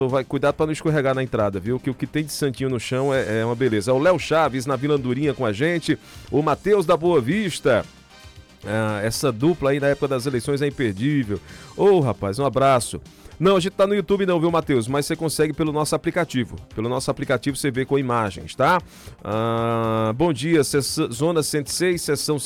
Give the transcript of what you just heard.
vai cuidar para não escorregar na entrada, viu? Que o que tem de santinho no chão é uma beleza. O Léo Chaves na Vila Andorinha com a gente, o Matheus da Boa Vista. Essa dupla aí na época das eleições é imperdível. Ô, rapaz, um abraço. Não, a gente tá no YouTube não, viu, Matheus? Mas você consegue pelo nosso aplicativo. Pelo nosso aplicativo você vê com imagens, tá? Bom dia, Zona 106, Seção